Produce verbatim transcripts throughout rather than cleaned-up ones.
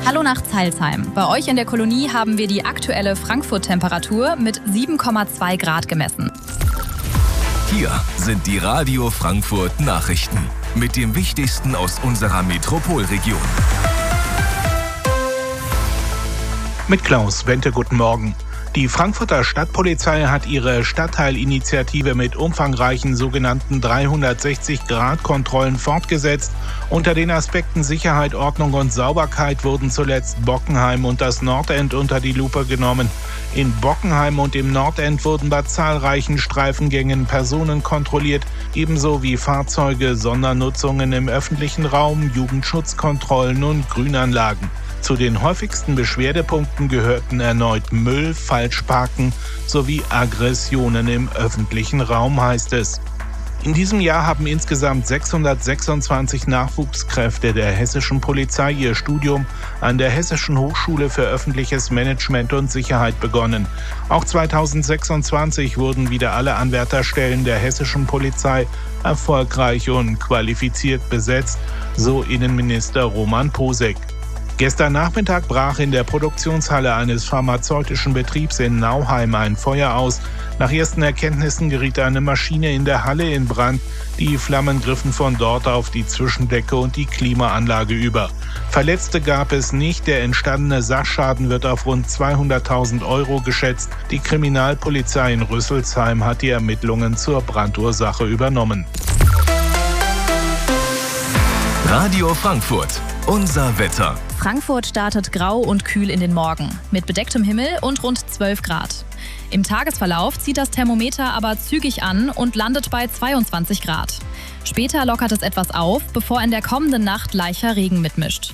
Hallo nach Zeilsheim. Bei euch in der Kolonie haben wir die aktuelle Frankfurt-Temperatur mit sieben Komma zwei Grad gemessen. Hier sind die Radio Frankfurt Nachrichten mit dem Wichtigsten aus unserer Metropolregion. Mit Klaus Wente, guten Morgen. Die Frankfurter Stadtpolizei hat ihre Stadtteilinitiative mit umfangreichen sogenannten dreihundertsechzig Grad Kontrollen fortgesetzt. Unter den Aspekten Sicherheit, Ordnung und Sauberkeit wurden zuletzt Bockenheim und das Nordend unter die Lupe genommen. In Bockenheim und im Nordend wurden bei zahlreichen Streifengängen Personen kontrolliert, ebenso wie Fahrzeuge, Sondernutzungen im öffentlichen Raum, Jugendschutzkontrollen und Grünanlagen. Zu den häufigsten Beschwerdepunkten gehörten erneut Müll, Falschparken sowie Aggressionen im öffentlichen Raum, heißt es. In diesem Jahr haben insgesamt sechshundertsechsundzwanzig Nachwuchskräfte der hessischen Polizei ihr Studium an der Hessischen Hochschule für öffentliches Management und Sicherheit begonnen. Auch zweitausendsechsundzwanzig wurden wieder alle Anwärterstellen der hessischen Polizei erfolgreich und qualifiziert besetzt, so Innenminister Roman Posek. Gestern Nachmittag brach in der Produktionshalle eines pharmazeutischen Betriebs in Nauheim ein Feuer aus. Nach ersten Erkenntnissen geriet eine Maschine in der Halle in Brand. Die Flammen griffen von dort auf die Zwischendecke und die Klimaanlage über. Verletzte gab es nicht. Der entstandene Sachschaden wird auf rund zweihunderttausend Euro geschätzt. Die Kriminalpolizei in Rüsselsheim hat die Ermittlungen zur Brandursache übernommen. Radio Frankfurt, unser Wetter. Frankfurt startet grau und kühl in den Morgen, mit bedecktem Himmel und rund zwölf Grad. Im Tagesverlauf zieht das Thermometer aber zügig an und landet bei zweiundzwanzig Grad. Später lockert es etwas auf, bevor in der kommenden Nacht leichter Regen mitmischt.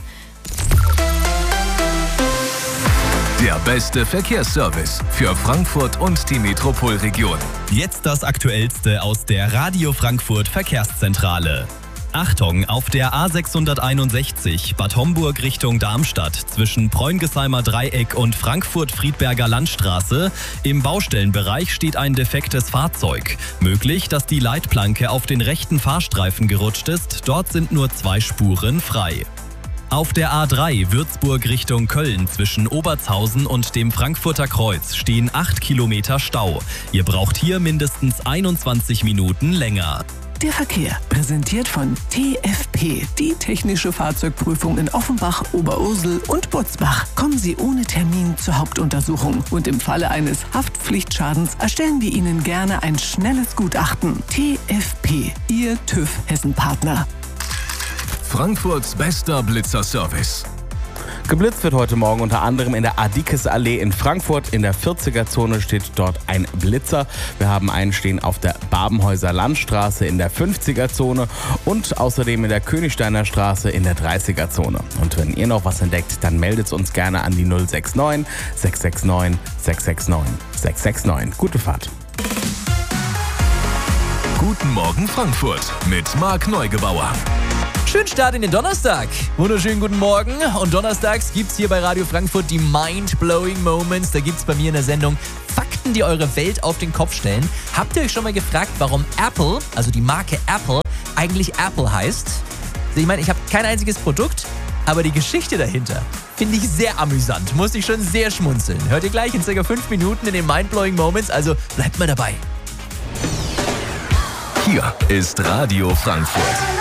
Der beste Verkehrsservice für Frankfurt und die Metropolregion. Jetzt das Aktuellste aus der Radio Frankfurt Verkehrszentrale. Achtung, auf der A sechshunderteinundsechzig Bad Homburg Richtung Darmstadt zwischen Preungesheimer Dreieck und Frankfurt-Friedberger Landstraße im Baustellenbereich steht ein defektes Fahrzeug. Möglich, dass die Leitplanke auf den rechten Fahrstreifen gerutscht ist. Dort sind nur zwei Spuren frei. Auf der A drei Würzburg Richtung Köln zwischen Obertshausen und dem Frankfurter Kreuz stehen acht Kilometer Stau. Ihr braucht hier mindestens einundzwanzig Minuten länger. Der Verkehr, präsentiert von T F P, die technische Fahrzeugprüfung in Offenbach, Oberursel und Butzbach. Kommen Sie ohne Termin zur Hauptuntersuchung und im Falle eines Haftpflichtschadens erstellen wir Ihnen gerne ein schnelles Gutachten. T F P, Ihr TÜV Hessen-Partner. Frankfurts bester Blitzerservice. Geblitzt wird heute Morgen unter anderem in der Adikes-Allee in Frankfurt. In der vierziger-Zone steht dort ein Blitzer. Wir haben einen stehen auf der Babenhäuser Landstraße in der fünfziger-Zone und außerdem in der Königsteiner Straße in der dreißiger-Zone. Und wenn ihr noch was entdeckt, dann meldet uns gerne an die null sechs neun, sechs sechs neun, sechs sechs neun, sechs sechs neun. Gute Fahrt. Guten Morgen Frankfurt mit Marc Neugebauer. Schönen Start in den Donnerstag. Wunderschönen guten Morgen. Und donnerstags gibt's hier bei Radio Frankfurt die Mind-Blowing Moments. Da gibt's bei mir in der Sendung Fakten, die eure Welt auf den Kopf stellen. Habt ihr euch schon mal gefragt, warum Apple, also die Marke Apple, eigentlich Apple heißt? Ich meine, ich habe kein einziges Produkt, aber die Geschichte dahinter finde ich sehr amüsant. Muss ich schon sehr schmunzeln. Hört ihr gleich in circa fünf Minuten in den Mind-Blowing Moments, also bleibt mal dabei. Hier ist Radio Frankfurt.